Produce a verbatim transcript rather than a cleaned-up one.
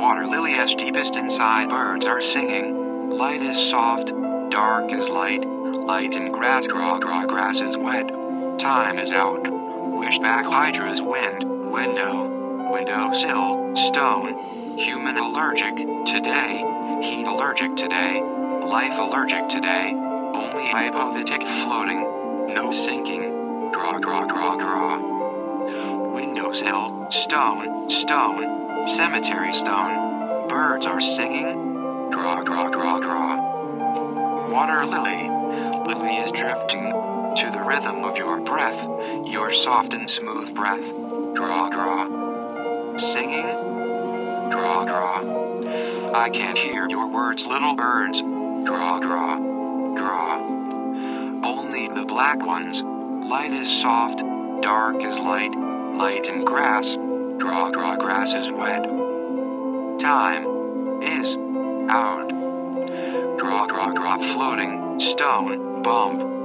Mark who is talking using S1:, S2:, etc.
S1: Water lily as deepest inside, birds are singing. Light is soft, dark is light. Light in grass, graw, graw, grass is wet. Time is out. Wish back hydra's wind, window, windowsill, stone. Human allergic today, heat allergic today, life allergic today. Only hypothetic floating, no sinking. Draw, draw, draw, draw. Windowsill, stone, stone, cemetery stone. Birds are singing. Draw, draw, draw, draw. Water lily, lily is drifting to the rhythm of your breath, your soft and smooth breath. Draw, draw. Singing. Draw, draw. I can't hear your words, little birds. Draw, draw, draw. Only the black ones. Light is soft, dark is light. Light in grass. Draw, draw, grass is wet. Time is out. Draw, draw, draw, floating, stone, bump.